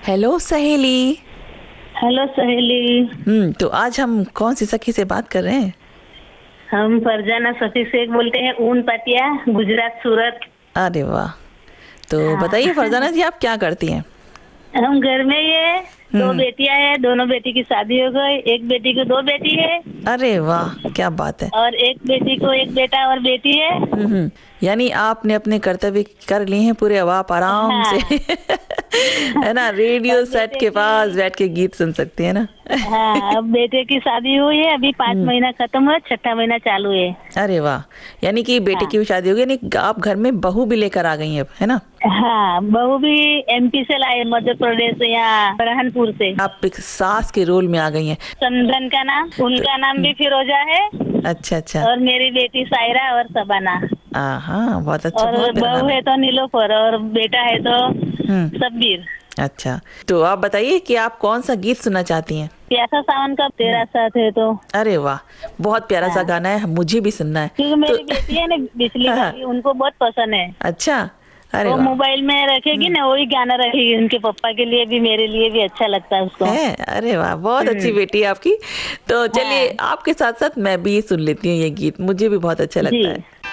Hello सहेली। Hello सहेली। तो आज हम कौन सी सखी से बात कर रहे हैं? हम फरजाना सती शेख बोलते हैं, ऊन पटिया, गुजरात, सूरत। अरे वाह। तो बताइए हाँ। फरजाना जी, आप क्या करती हैं? हम घर में ही है। दो हम्म। बेटियां हैं, दोनों बेटी की शादी हो गई। एक बेटी को दो बेटी है अरे वाह, क्या बात है। और एक बेटी को एक बेटा और बेटी है। हम्म। यानी आपने अपने कर्तव्य कर लिए हैं पूरे, अब आप आराम से हाँ। है ना, रेडियो और सेट बेटे के पास की बैठ के गीत सुन सकती है ना। हाँ, अब बेटे की शादी हुई है। अभी 5 महीना खत्म हुआ, छठा महीना चालू है। अरे वाह। यानी कि बेटे हाँ। की भी शादी हो गई, यानी आप घर में बहू भी लेकर आ गई हैं अब, है ना? हाँ, बहू भी एमपी से लाए, मध्य प्रदेश से, यहाँ बरहानपुर से। आप एक सास के रोल में आ गई हैं। चंदन का नाम, उनका नाम भी फिरोजा है। अच्छा अच्छा। और मेरी बेटी सायरा और सबना। हाँ, बहुत अच्छा, और बहुत प्यारा बहू नाम है। है तो नीलोफर और बेटा है तो हम्म। शब्बीर। अच्छा, तो आप बताइए कि आप कौन सा गीत सुनना चाहती हैं? प्यासा सावन का तेरा साथ है तो। अरे वाह, बहुत प्यारा सा हाँ, गाना है, मुझे भी सुनना है। क्योंकि तो मेरी बेटी है ना बिजली वाली, उनको बहुत पसंद है। अच्छा। अरे वो वाह। मोबाइल में रखेगी ना, वही गाना रखेगी। उनके पापा के लिए भी, मेरे लिए भी अच्छा लगता है उसको। है, अरे वाह, बहुत अच्छी हम्म। बेटी है आपकी। तो चलिए, हाँ आपके साथ साथ मैं भी सुन लेती हूँ ये गीत, मुझे भी बहुत अच्छा जी। लगता है।